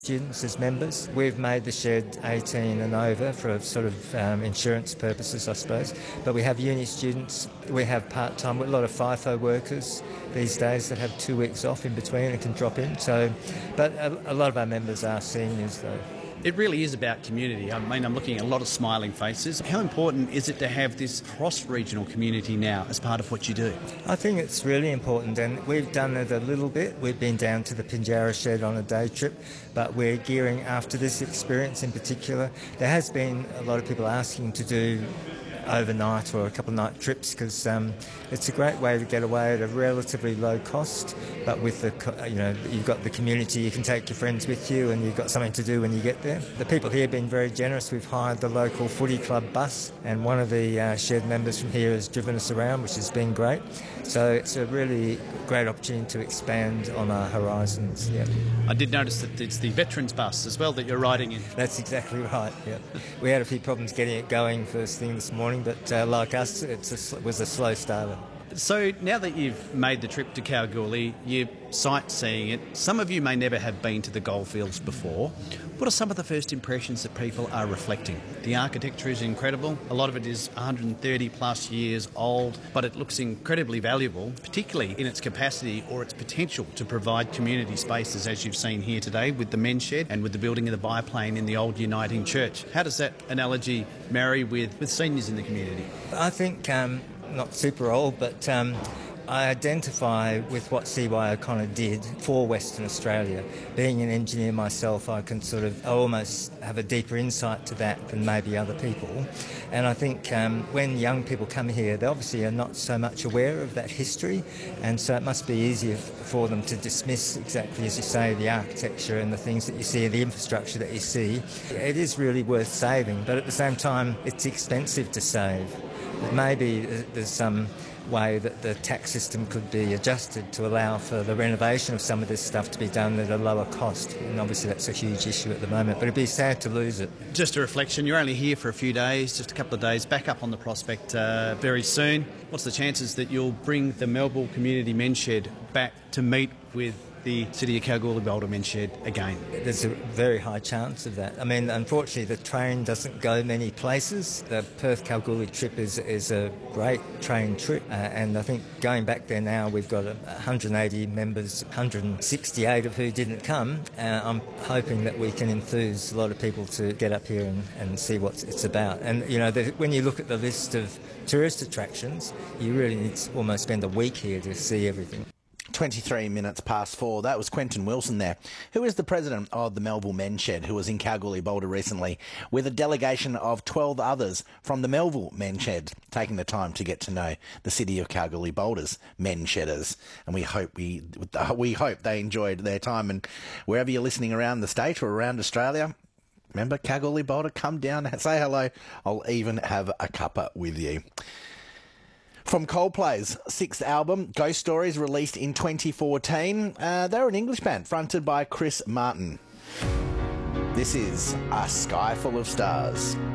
students as members. We've made the shed 18 and over for sort of insurance purposes, I suppose. But we have uni students, we have part-time, a lot of FIFO workers these days that have 2 weeks off in between and can drop in. But a lot of our members are seniors though. It really is about community. I mean, I'm looking at a lot of smiling faces. How important is it to have this cross-regional community now as part of what you do? I think it's really important, and we've done it a little bit. We've been down to the Pinjarra shed on a day trip, but we're gearing after this experience in particular. There has been a lot of people asking to do overnight or a couple of night trips because it's a great way to get away at a relatively low cost, but with you've got the community, you can take your friends with you and you've got something to do when you get there. The people here have been very generous. We've hired the local footy club bus and one of the shed members from here has driven us around, which has been great. So it's a really great opportunity to expand on our horizons. Yeah. I did notice that it's the veterans bus as well that you're riding in. That's exactly right, yeah. We had a few problems getting it going first thing this morning, but like us, it was a slow starter. So now that you've made the trip to Kalgoorlie, you're sightseeing it. Some of you may never have been to the goldfields before. What are some of the first impressions that people are reflecting? The architecture is incredible. A lot of it is 130 plus years old, but it looks incredibly valuable, particularly in its capacity or its potential to provide community spaces, as you've seen here today with the men's shed and with the building of the biplane in the old Uniting Church. How does that analogy marry with seniors in the community? I think not super old, but I identify with what C.Y. O'Connor did for Western Australia. Being an engineer myself, I almost have a deeper insight to that than maybe other people. And I think when young people come here, they obviously are not so much aware of that history, and so it must be easier for them to dismiss, exactly as you say, the architecture and the things that you see, the infrastructure that you see. It is really worth saving, but at the same time, it's expensive to save. Maybe there's some way that the tax system could be adjusted to allow for the renovation of some of this stuff to be done at a lower cost. And obviously that's a huge issue at the moment, but it'd be sad to lose it. Just a reflection, you're only here for a few days, just a couple of days, back up on the Prospect very soon. What's the chances that you'll bring the Melville Community Men's Shed back to meet with the City of Kalgoorlie-Boulder Men's Shed again? There's a very high chance of that. I mean, unfortunately, the train doesn't go many places. The Perth-Kalgoorlie trip is a great train trip, and I think going back there now, we've got 180 members, 168 of who didn't come. I'm hoping that we can enthuse a lot of people to get up here and see what it's about. And, when you look at the list of tourist attractions, you really need to almost spend a week here to see everything. 23 minutes past 4. That was Quentin Wilson there, who is the president of the Melville Men's Shed, who was in Kalgoorlie-Boulder recently with a delegation of 12 others from the Melville Men's Shed, taking the time to get to know the City of Kalgoorlie-Boulder's men's shedders. And we hope they enjoyed their time. And wherever you're listening around the state or around Australia, remember, Kalgoorlie-Boulder, come down, say hello. I'll even have a cuppa with you. From Coldplay's sixth album, Ghost Stories, released in 2014, they're an English band fronted by Chris Martin. This is A Sky Full of Stars.